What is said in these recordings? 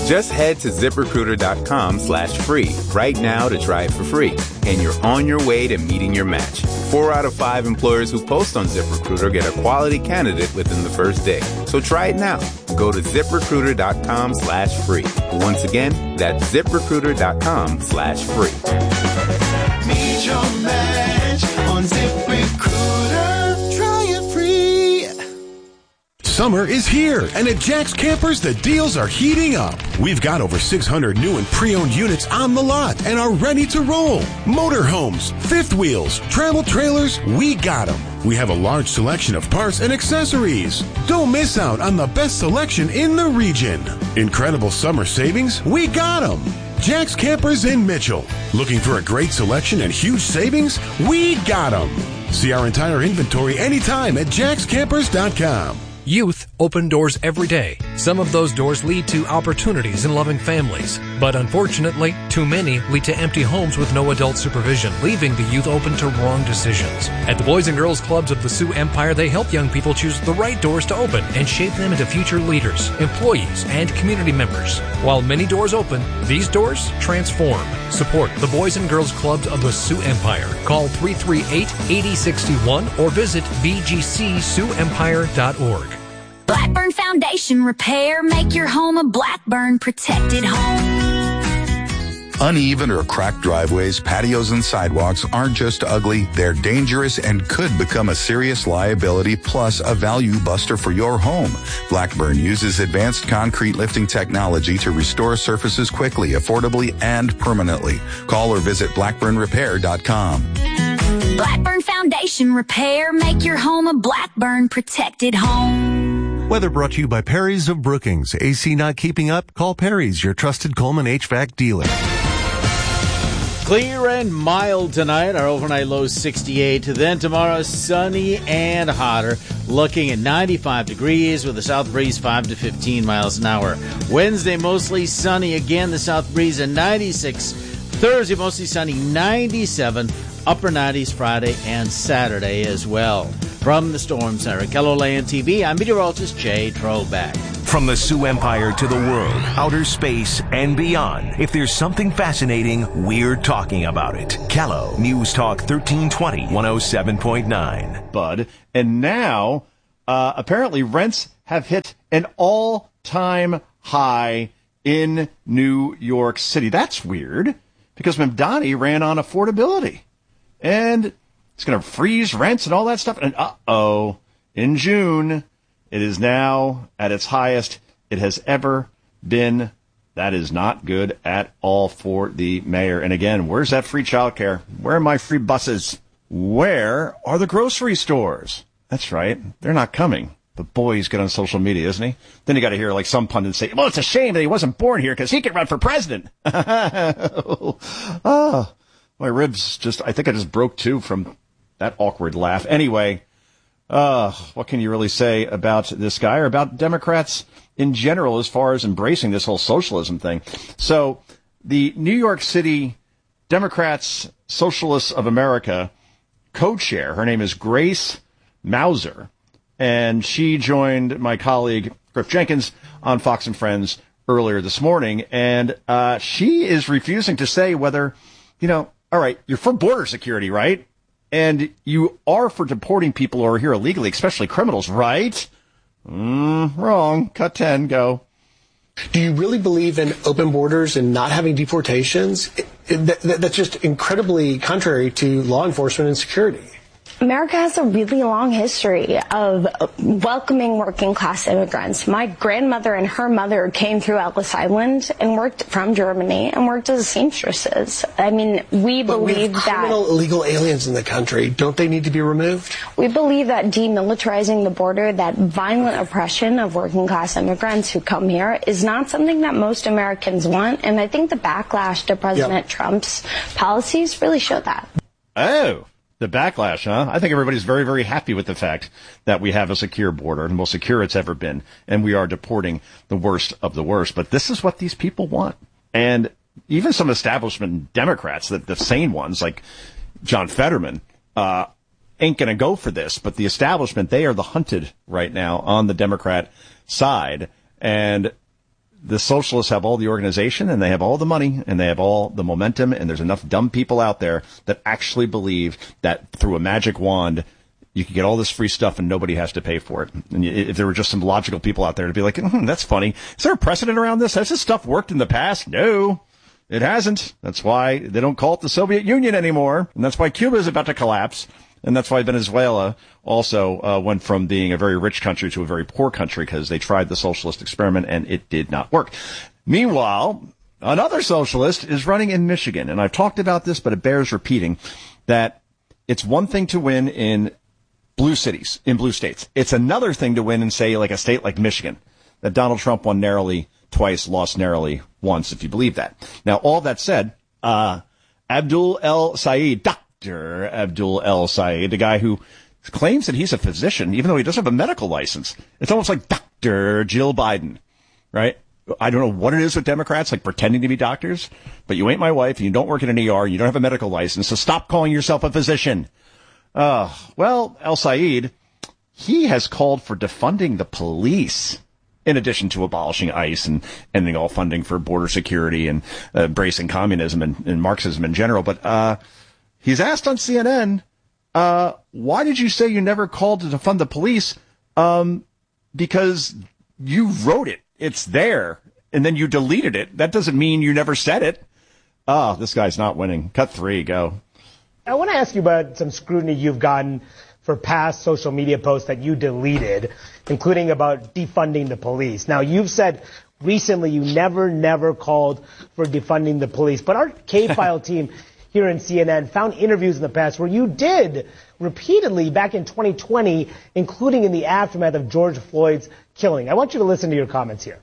Just head to ZipRecruiter.com/free right now to try it for free. And you're on your way to meeting your match. 4 out of 5 employers who post on ZipRecruiter get a quality candidate within the first day. So try it now. Go to ZipRecruiter.com/free. Once again, that's ZipRecruiter.com/free. Meet your match on ZipRecruiter. Try it free. Summer is here, and at Jack's Campers, the deals are heating up. We've got over 600 new and pre-owned units on the lot and are ready to roll. Motorhomes, fifth wheels, travel trailers, we got them. We have a large selection of parts and accessories. Don't miss out on the best selection in the region. Incredible summer savings, we got them. Jack's Campers in Mitchell. Looking for a great selection and huge savings? We got them. See our entire inventory anytime at jackscampers.com. Youth open doors every day. Some of those doors lead to opportunities in loving families. But unfortunately, too many lead to empty homes with no adult supervision, leaving the youth open to wrong decisions. At the Boys and Girls Clubs of the Sioux Empire, they help young people choose the right doors to open and shape them into future leaders, employees, and community members. While many doors open, these doors transform. Support the Boys and Girls Clubs of the Sioux Empire. Call 338-8061 or visit bgcsiouxempire.org. Blackburn Foundation Repair. Make your home a Blackburn protected home. Uneven or cracked driveways, patios, and sidewalks aren't just ugly, they're dangerous and could become a serious liability plus a value buster for your home. Blackburn uses advanced concrete lifting technology to restore surfaces quickly, affordably, and permanently. Call or visit blackburnrepair.com. Blackburn Foundation Repair. Make your home a Blackburn protected home. Weather brought to you by Perry's of Brookings. AC not keeping up? Call Perry's, your trusted Coleman HVAC dealer. Clear and mild tonight. Our overnight low 68. Then tomorrow, sunny and hotter. Looking at 95 degrees with a south breeze 5 to 15 miles an hour. Wednesday, mostly sunny again. The south breeze at 96. Thursday, mostly sunny 97. Upper 90s Friday and Saturday as well. From the Storm Center, KELOLAND TV, I'm meteorologist Jay Troback. From the Sioux Empire to the world, outer space, and beyond, if there's something fascinating, we're talking about it. Kello News Talk 1320, 107.9. Bud. And now, apparently rents have hit an all-time high in New York City. That's weird, because Mamdani ran on affordability. And it's going to freeze rents and all that stuff. And in June, it is now at its highest it has ever been. That is not good at all for the mayor. And again, where's that free childcare? Where are my free buses? Where are the grocery stores? That's right. They're not coming. But boy, he's good on social media, isn't he? Then you got to hear like some pundits say, well, it's a shame that he wasn't born here because he could run for president. My ribs I think I just broke too from that awkward laugh. Anyway, what can you really say about this guy or about Democrats in general as far as embracing this whole socialism thing? So the New York City Democrats Socialists of America co-chair, her name is Grace Mauser, and she joined my colleague Griff Jenkins on Fox and Friends earlier this morning, and she is refusing to say whether, all right, you're for border security, right? And you are for deporting people who are here illegally, especially criminals, right? Wrong. Cut 10, go. Do you really believe in open borders and not having deportations? That's just incredibly contrary to law enforcement and security. America has a really long history of welcoming working class immigrants. My grandmother and her mother came through Ellis Island and worked from Germany and worked as seamstresses. I mean, we believe that criminal illegal aliens in the country, don't they need to be removed? We believe that demilitarizing the border, that violent oppression of working class immigrants who come here is not something that most Americans want. And I think the backlash to President Trump's policies really show that. Oh. The backlash, huh? I think everybody's very, very happy with the fact that we have a secure border, the most secure it's ever been, and we are deporting the worst of the worst. But this is what these people want. And even some establishment Democrats, the sane ones like John Fetterman, ain't going to go for this. But the establishment, they are the hunted right now on the Democrat side. And the socialists have all the organization and they have all the money and they have all the momentum, and there's enough dumb people out there that actually believe that through a magic wand you can get all this free stuff and nobody has to pay for it. And if there were just some logical people out there to be like, that's funny. Is there a precedent around this? Has this stuff worked in the past? No, it hasn't. That's why they don't call it the Soviet Union anymore. And that's why Cuba is about to collapse. And that's why Venezuela also went from being a very rich country to a very poor country, because they tried the socialist experiment and it did not work. Meanwhile, another socialist is running in Michigan. And I've talked about this, but it bears repeating, that it's one thing to win in blue cities, in blue states. It's another thing to win in, say, like a state like Michigan, that Donald Trump won narrowly twice, lost narrowly once, if you believe that. Now, all that said, Abdul El Sayed, Dr. Abdul El Sayed, the guy who claims that he's a physician, even though he doesn't have a medical license. It's almost like Dr. Jill Biden, right? I don't know what it is with Democrats, like pretending to be doctors, but you ain't my wife, and you don't work in an ER, and you don't have a medical license, so stop calling yourself a physician. Well, El Sayed, he has called for defunding the police, in addition to abolishing ICE and ending all funding for border security and embracing communism and Marxism in general. But he's asked on CNN, why did you say you never called to defund the police? Because you wrote it. It's there. And then you deleted it. That doesn't mean you never said it. This guy's not winning. Cut 3, go. I want to ask you about some scrutiny you've gotten for past social media posts that you deleted, including about defunding the police. Now, you've said recently you never called for defunding the police, but our K-File team here in CNN found interviews in the past where you did repeatedly back in 2020, including in the aftermath of George Floyd's killing. I want you to listen to your comments here.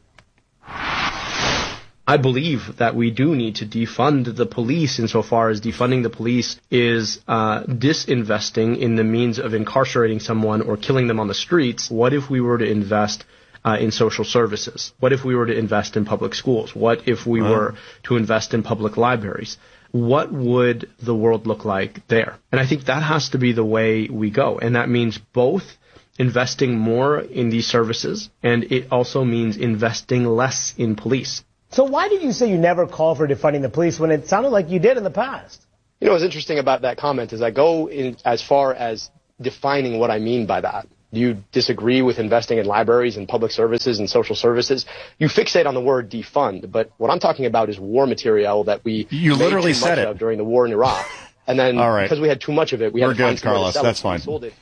I believe that we do need to defund the police, insofar as defunding the police is disinvesting in the means of incarcerating someone or killing them on the streets. What if we were to invest in social services? What if we were to invest in public schools? What if we were to invest in public libraries? What would the world look like there? And I think that has to be the way we go. And that means both investing more in these services, and it also means investing less in police. So why did you say you never called for defunding the police when it sounded like you did in the past? You know, what's interesting about that comment is I go in as far as defining what I mean by that. Do you disagree with investing in libraries and public services and social services? You fixate on the word defund, but what I'm talking about is war material that we literally made too much of during the war in Iraq. And then because we had too much of it, we had to find somewhere to sell it. That's fine.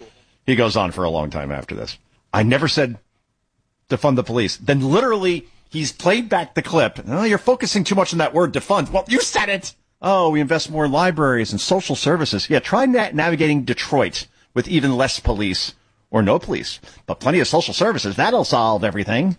He goes on for a long time after this. I never said defund the police. Then literally he's played back the clip. Oh, you're focusing too much on that word defund. Well, you said it. Oh, we invest more in libraries and social services. Yeah, try navigating Detroit with even less police or no police, but plenty of social services. That'll solve everything.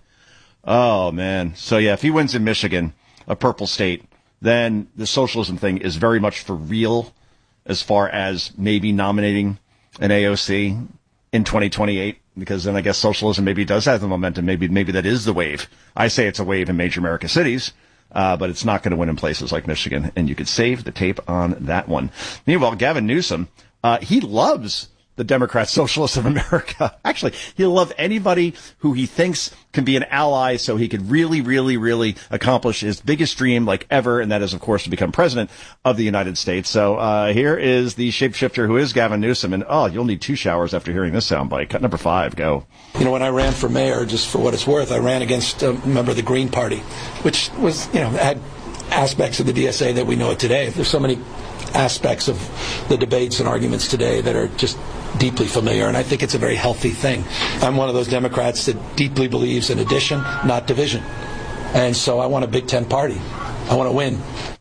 Oh, man. So, yeah, if he wins in Michigan, a purple state, then the socialism thing is very much for real as far as maybe nominating an AOC in 2028. Because then I guess socialism maybe does have the momentum. Maybe that is the wave. I say it's a wave in major American cities, but it's not going to win in places like Michigan. And you could save the tape on that one. Meanwhile, Gavin Newsom, he loves the Democrat Socialists of America. Actually, he'll love anybody who he thinks can be an ally so he could really accomplish his biggest dream like ever, and that is, of course, to become president of the United States. So here is the shapeshifter who is Gavin Newsom, and you'll need 2 showers after hearing this soundbite. Cut number 5, go. You know, when I ran for mayor, just for what it's worth, I ran against a member of the Green Party, which was, had aspects of the DSA that we know it today. There's so many aspects of the debates and arguments today that are just deeply familiar, and I think it's a very healthy thing. I'm one of those Democrats that deeply believes in addition, not division. And so I want a Big Tent party. I want to win.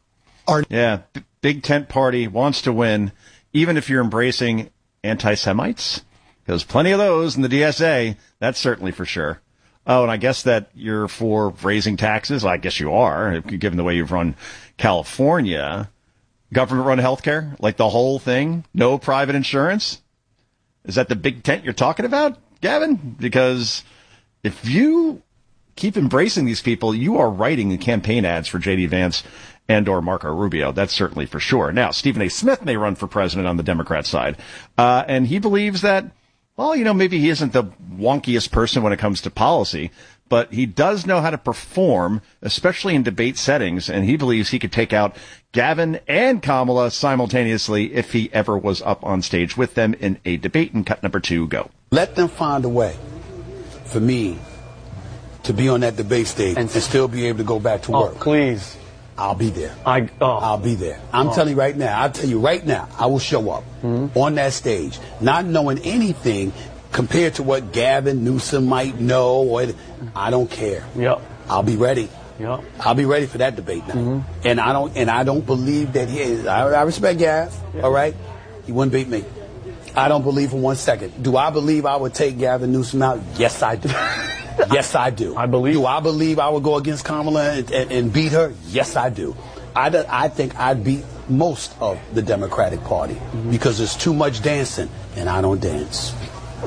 Big Tent party wants to win, even if you're embracing anti-Semites. There's plenty of those in the DSA, that's certainly for sure. Oh, and I guess that you're for raising taxes. I guess you are, given the way you've run California. Government-run healthcare, like the whole thing, no private insurance. Is that the big tent you're talking about, Gavin? Because if you keep embracing these people, you are writing the campaign ads for J.D. Vance and or Marco Rubio. That's certainly for sure. Now, Stephen A. Smith may run for president on the Democrat side, and he believes that, maybe he isn't the wonkiest person when it comes to policy, but he does know how to perform, especially in debate settings, and he believes he could take out Gavin and Kamala simultaneously if he ever was up on stage with them in a debate. And cut number 2, go. Let them find a way for me to be on that debate stage and still be able to go back to work. Please. I'll be there. I'll be there. I'm telling you right now. I'll tell you right now. I will show up on that stage, not knowing anything compared to what Gavin Newsom might know. Or I don't care. Yep. I'll be ready. Yep. I'll be ready for that debate now. And I don't believe that he is. I respect Gav. All right. He wouldn't beat me. I don't believe for 1 second. Do I believe I would take Gavin Newsom out? Yes, I do. Yes, I do. Do I believe I would go against Kamala and beat her? Yes, I do. I think I'd beat most of the Democratic Party because there's too much dancing, and I don't dance.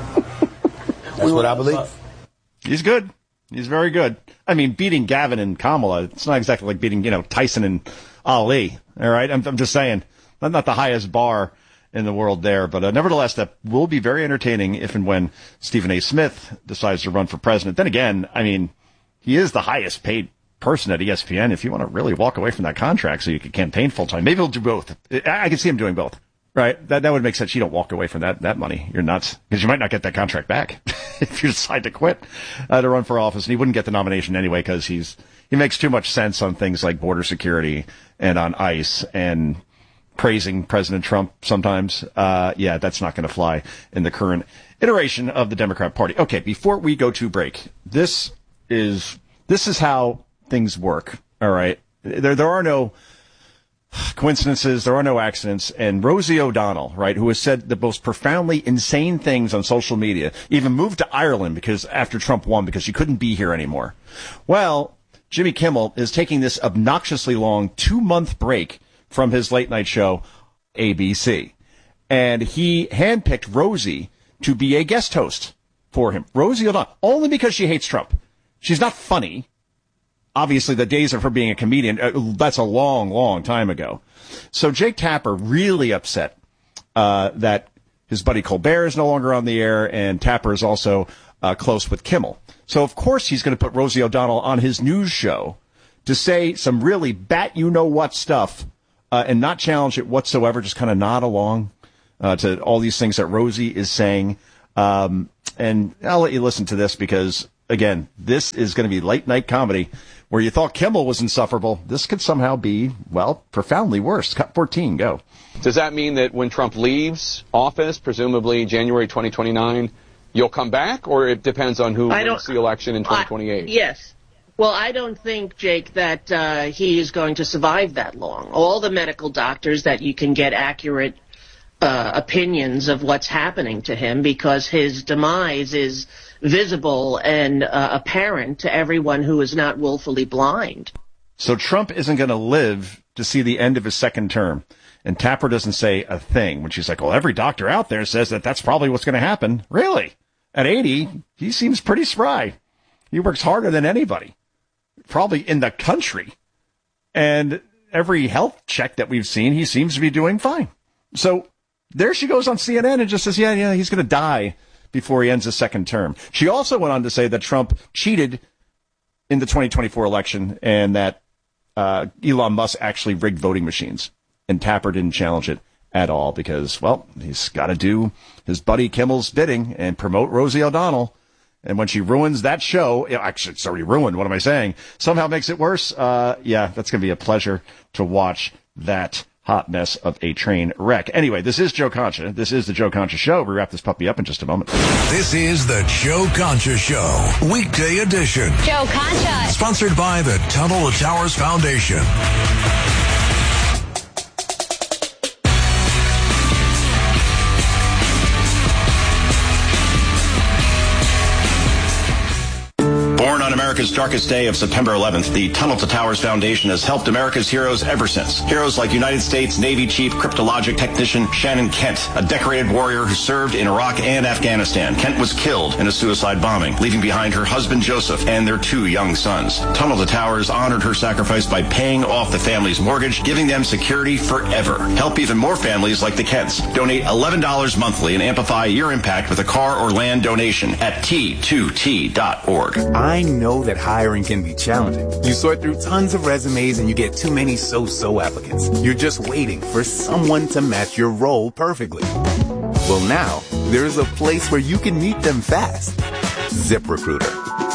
That's what I believe. He's good. He's very good. I mean, beating Gavin and Kamala, it's not exactly like beating, Tyson and Ali. All right? I'm just saying. Not the highest bar in the world there, but nevertheless, that will be very entertaining if and when Stephen A. Smith decides to run for president. Then again, I mean, he is the highest paid person at ESPN. If you want to really walk away from that contract so you can campaign full time, maybe he'll do both. I can see him doing both, right? That would make sense. You don't walk away from that money. You're nuts, because you might not get that contract back if you decide to quit to run for office. And he wouldn't get the nomination anyway because he makes too much sense on things like border security and on ICE and praising President Trump sometimes. That's not going to fly in the current iteration of the Democrat Party. Okay, before we go to break, this is how things work. All right, there are no coincidences, there are no accidents. And Rosie O'Donnell, right, who has said the most profoundly insane things on social media, even moved to Ireland because after Trump won because she couldn't be here anymore. Well, Jimmy Kimmel is taking this obnoxiously long 2-month break from his late night show, ABC. And he handpicked Rosie to be a guest host for him. Rosie O'Donnell, only because she hates Trump. She's not funny. Obviously, the days of her being a comedian, that's a long, long time ago. So Jake Tapper really upset that his buddy Colbert is no longer on the air, and Tapper is also close with Kimmel. So, of course, he's going to put Rosie O'Donnell on his news show to say some really bat-you-know-what stuff and not challenge it whatsoever, just kind of nod along to all these things that Rosie is saying. And I'll let you listen to this because, again, this is going to be late-night comedy where you thought Kimmel was insufferable. This could somehow be, well, profoundly worse. Cut 14, go. Does that mean that when Trump leaves office, presumably January 2029, you'll come back, or it depends on who wins the election in 2028? Yes. Well, I don't think, Jake, that he is going to survive that long. All the medical doctors that you can get accurate opinions of what's happening to him, because his demise is visible and apparent to everyone who is not willfully blind. So Trump isn't going to live to see the end of his second term. And Tapper doesn't say a thing when she's like, well, every doctor out there says that that's probably what's going to happen. Really? At 80, he seems pretty spry. He works harder than anybody, probably in the country. And every health check that we've seen, he seems to be doing fine. So there she goes on CNN and just says, yeah, he's going to die before he ends his second term. She also went on to say that Trump cheated in the 2024 election and that Elon Musk actually rigged voting machines. And Tapper didn't challenge it at all because, well, he's got to do his buddy Kimmel's bidding and promote Rosie O'Donnell. And when she ruins that show, actually, it's already ruined. What am I saying? Somehow makes it worse. That's going to be a pleasure to watch that hot mess of a train wreck. Anyway, this is Joe Concha. This is the Joe Concha Show. We wrap this puppy up in just a moment. This is the Joe Concha Show, weekday edition. Joe Concha. Sponsored by the Tunnel to Towers Foundation. America's darkest day of September 11th, the Tunnel to Towers Foundation has helped America's heroes ever since. Heroes like United States Navy Chief Cryptologic Technician Shannon Kent, a decorated warrior who served in Iraq and Afghanistan. Kent was killed in a suicide bombing, leaving behind her husband Joseph and their 2 young sons. Tunnel to Towers honored her sacrifice by paying off the family's mortgage, giving them security forever. Help even more families like the Kents. Donate $11 monthly and amplify your impact with a car or land donation at T2T.org. I know that hiring can be challenging. You sort through tons of resumes and you get too many so-so applicants. You're just waiting for someone to match your role perfectly. Well, now, there's a place where you can meet them fast. ZipRecruiter.